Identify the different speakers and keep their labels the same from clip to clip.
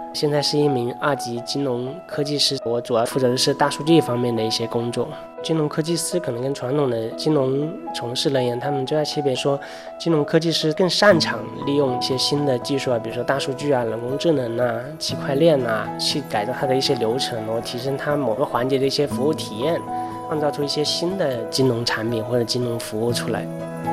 Speaker 1: 现在是一名2级金融科技师，我主要负责的是大数据方面的一些工作。金融科技师可能跟传统的金融从事人员他们最大区别说，金融科技师更擅长利用一些新的技术啊，比如说大数据啊、人工智能啊、区块链啊，去改造它的一些流程，然后提升它某个环节的一些服务体验，创造出一些新的金融产品或者金融服务出来。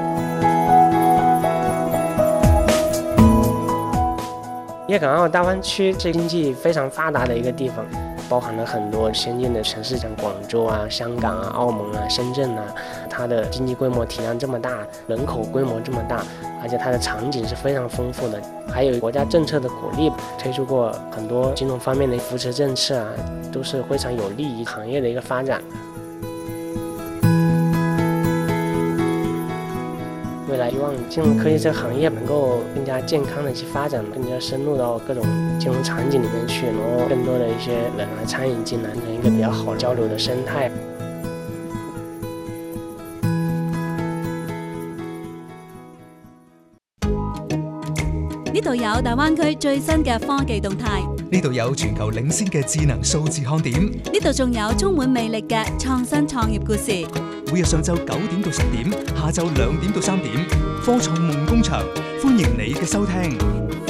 Speaker 1: 粤港澳大湾区是经济非常发达的一个地方，包含了很多先进的城市，像广州啊、香港啊、澳门啊、深圳啊，它的经济规模体量这么大，人口规模这么大，而且它的场景是非常丰富的，还有国家政策的鼓励，推出过很多金融方面的扶持政策啊，都是非常有利于行业的一个发展。未来希望金融科技这个行业能够更加健康的去发展，更加深入到各种金融场景里面去，然后更多的一些人来参与进来，一个比较好交流的生态。
Speaker 2: 呢度有大灣區最新嘅科技動態，
Speaker 3: 呢度有全球領先嘅智能數字看點，
Speaker 2: 呢度仲有充滿魅力嘅創新創業故事。
Speaker 3: 每日上晝9點到10點，下晝2點到3點，科創夢工場，歡迎你嘅收聽。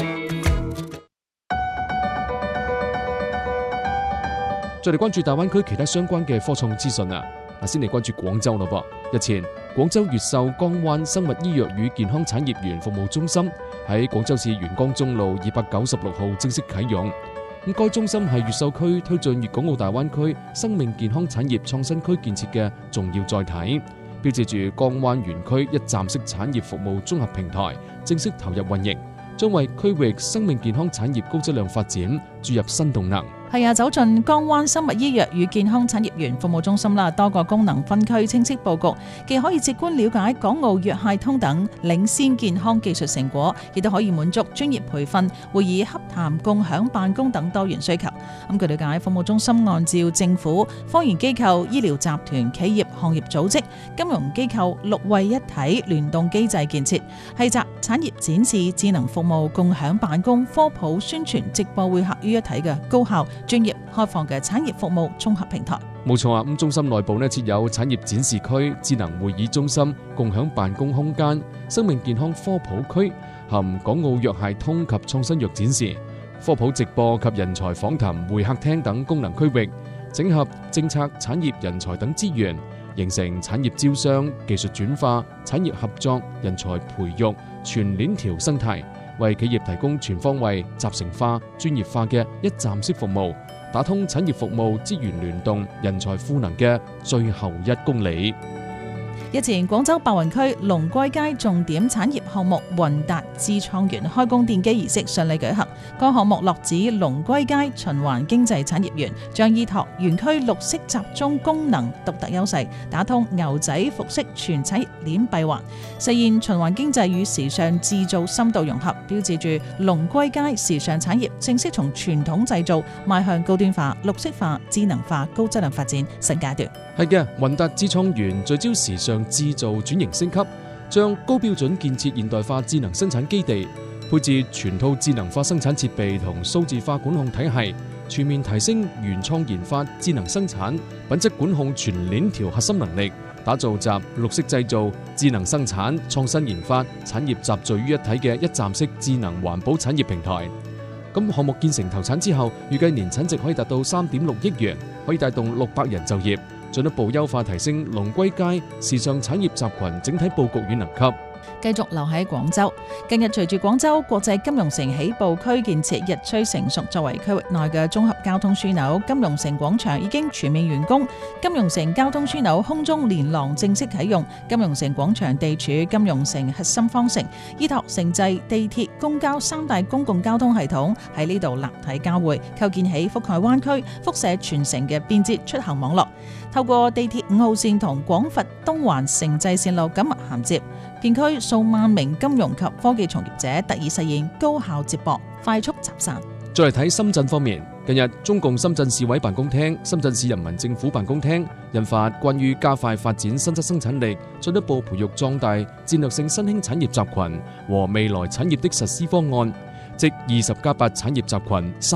Speaker 4: 再嚟關注大灣區其他相關嘅科創資訊啊！先嚟關注廣州咯噃。日前，廣州越秀江灣生物醫藥與健康產業園服務中心喺廣州市元江中路296號正式啟用。該中心係越秀區推進粵港澳大灣區生命健康產業創新區建設嘅重要載體，標誌住江灣園區一站式產業服務綜合平台正式投入運營，將為區域生命健康產業高質量發展注入新動能。
Speaker 5: 係啊，走進江灣生物醫藥與健康產業園服務中心啦，多個功能分區清晰佈局，既可以直觀了解港澳藥械通等領先健康技術成果，亦都可以滿足專業培訓、會議洽談、共享辦公等多元需求。據了解，服務中心按照政府、科研機構、醫療集團、企業、行業組織、金融機構6位一體聯動機制建設，係集產業展示、智能服務、共享辦公、科普宣傳、直播會客於一體嘅高效專業開放嘅產業服務綜合平台。
Speaker 4: 冇錯啊！咁中心內部設有產業展示區、智能會議中心、共享辦公空間、生命健康科普區，含港澳藥械通及創新藥展示、科普直播及人才訪談會客廳等功能區域，整合政策、產業、人才等資源，形成產業招商、技術轉化、產業合作、人才培育全鏈條生態，為企業提供全方位、集成化、專業化嘅一站式服務，打通產業服務資源聯動、人才賦能嘅最後1公里。
Speaker 5: 日前，廣州白雲區龍歸街重點產業項目雲達智創園開工奠基儀式順利舉行。該項目落指龍歸街循環經濟產業園，將依託園區綠色集中功能獨特優勢，打通牛仔服飾全產業鏈閉環，實現循環經濟與時尚製造深度融合，標誌住龍歸街時尚產業正式從傳統製造邁向高端化、綠色化、智能化、高質量發展新階段。
Speaker 4: 係嘅，雲達智創園聚焦時尚製造轉型升級，將高標準建設現代化智能生產基地，配置全套智能化生產設備同數字化管控體系，全面提升原創研發、智能生產、品質管控全鏈條核心能力，打造集綠色製造、智能生產、創新研發、產業集聚於一體嘅一站式智能環保產業平台。咁項目建成投產之後，預計年產值可以達到3.6億元，可以帶動600人就業，進一步優化提升龍歸街時尚產業集群整體佈局與能級。
Speaker 5: 繼續留喺廣州，近日隨住廣州國際金融城起步區建設日趨成熟，作為區域內嘅綜合交通樞紐，金融城廣場已經全面完工，金融城交通樞紐空中連廊正式啟用，金融城廣場地處金融城核心方城，依託城際、地鐵、公交3大公共交通系統喺呢度立體交匯，構建起覆蓋灣區、輻射全城嘅便捷出行網絡。透過地鐵5號線同廣佛東環城際線路緊密銜接，片區數萬名金融及科技從業者得以實現高效接駁、快速集散。
Speaker 4: 再嚟睇深圳方面，近日中共深圳市委辦公廳、深圳市人民政府辦公廳印發關於加快發展新質生產力、進一步培育壯大戰略性新興產業集群和未來產業的實施方案，即20+8產業集群